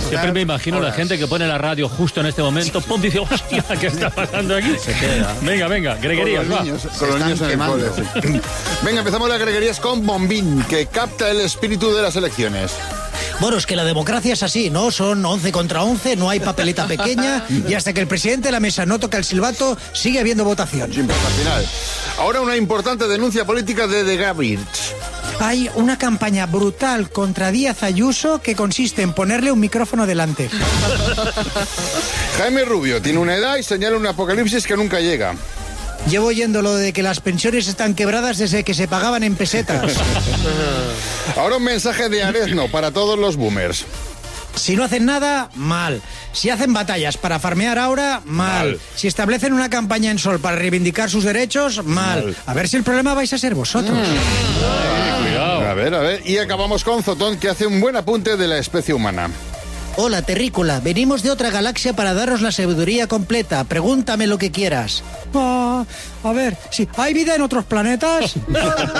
Siempre me imagino la gente que pone la radio justo en este momento, pum, dice, hostia, ¿qué está pasando aquí? Se queda. Venga, greguerías, va. Con los niños en el cole, sí. Venga, empezamos las greguerías con Bombín, que capta el espíritu de las elecciones. Bueno, es que la democracia es así, ¿no? Son 11 contra 11, no hay papeleta pequeña y hasta que el presidente de la mesa no toca el silbato, sigue habiendo votación. Siempre, hasta el final. Ahora una importante denuncia política de The Gabbers. Hay una campaña brutal contra Díaz Ayuso que consiste en ponerle un micrófono delante. Jaime Rubio tiene una edad y señala un apocalipsis que nunca llega. Llevo oyendo lo de que las pensiones están quebradas desde que se pagaban en pesetas. Ahora un mensaje de Arezno para todos los boomers. Si no hacen nada, mal. Si hacen batallas para farmear ahora, mal. Si establecen una campaña en Sol para reivindicar sus derechos, mal. A ver si el problema vais a ser vosotros. Cuidado. A ver. Y acabamos con Zotón, que hace un buen apunte de la especie humana. Hola, terrícola. Venimos de otra galaxia para daros la sabiduría completa. Pregúntame lo que quieras. A ver, ¿sí hay vida en otros planetas?